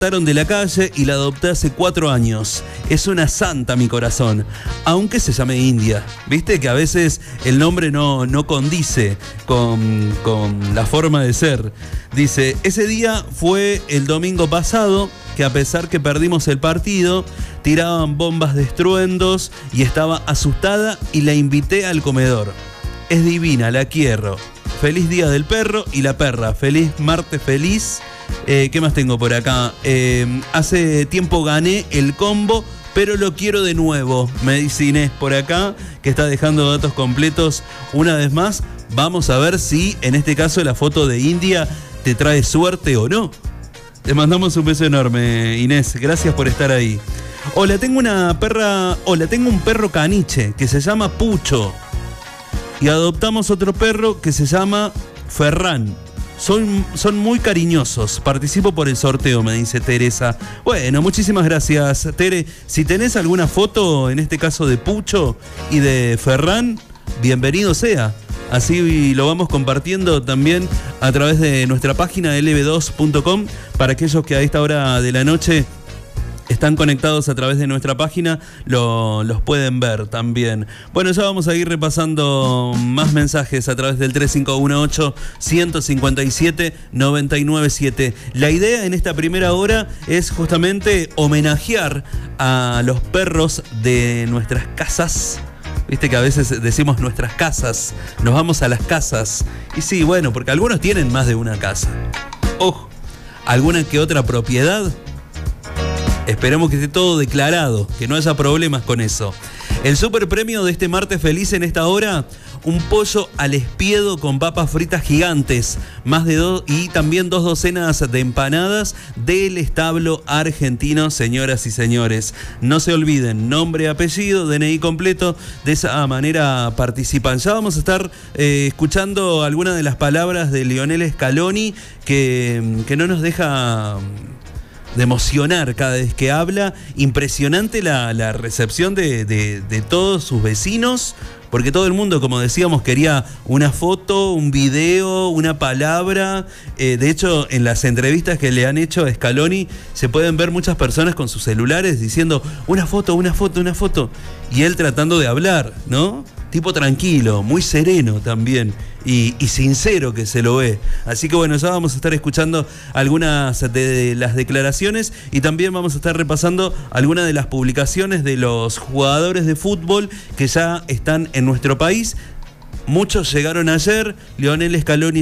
de la calle y la adopté hace 4 años. Es una santa mi corazón, aunque se llame India. Viste que a veces el nombre no condice con la forma de ser. Dice, ese día fue el domingo pasado que a pesar que perdimos el partido, tiraban bombas de estruendos y estaba asustada y la invité al comedor. Es divina, la quiero. Feliz Día del Perro y la Perra. Feliz martes feliz. ¿Qué más tengo por acá? Hace tiempo gané el combo, pero lo quiero de nuevo. Me dice Inés por acá, que está dejando datos completos una vez más. Vamos a ver si en este caso la foto de India te trae suerte o no. Te mandamos un beso enorme, Inés. Gracias por estar ahí. Hola, tengo un perro caniche que se llama Pucho. Y adoptamos otro perro que se llama Ferran. Son muy cariñosos. Participo por el sorteo, me dice Teresa. Bueno, muchísimas gracias, Tere. Si tenés alguna foto, en este caso de Pucho y de Ferran, bienvenido sea. Así lo vamos compartiendo también a través de nuestra página lb2.com para aquellos que a esta hora de la noche están conectados a través de nuestra página, los pueden ver también. Bueno, ya vamos a ir repasando más mensajes a través del 3518-157-997. La idea en esta primera hora es justamente homenajear a los perros de nuestras casas. Viste que a veces decimos nuestras casas, nos vamos a las casas. Y sí, bueno, porque algunos tienen más de una casa. Ojo, alguna que otra propiedad. Esperemos que esté todo declarado, que no haya problemas con eso. El super premio de este martes feliz en esta hora, un pollo al espiedo con papas fritas gigantes, y también 2 docenas de empanadas del establo argentino, señoras y señores. No se olviden, nombre, apellido, DNI completo, de esa manera participan. Ya vamos a estar escuchando algunas de las palabras de Lionel Scaloni que no nos deja de emocionar cada vez que habla. Impresionante la recepción de todos sus vecinos, porque todo el mundo, como decíamos, quería una foto, un video, una palabra. De hecho, en las entrevistas que le han hecho a Scaloni se pueden ver muchas personas con sus celulares diciendo una foto, una foto, una foto, y él tratando de hablar, ¿no? Tipo tranquilo, muy sereno también y sincero que se lo ve. Así que bueno, ya vamos a estar escuchando algunas de las declaraciones y también vamos a estar repasando algunas de las publicaciones de los jugadores de fútbol que ya están en nuestro país. Muchos llegaron ayer, Lionel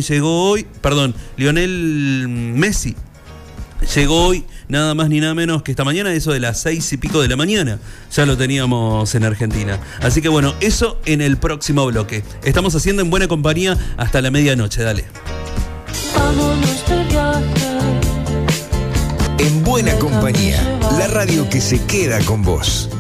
Messi llegó hoy, nada más ni nada menos que esta mañana, eso de las 6 y pico de la mañana. Ya lo teníamos en Argentina. Así que bueno, eso en el próximo bloque. Estamos haciendo en buena compañía hasta la medianoche, dale. En buena compañía, la radio que se queda con vos.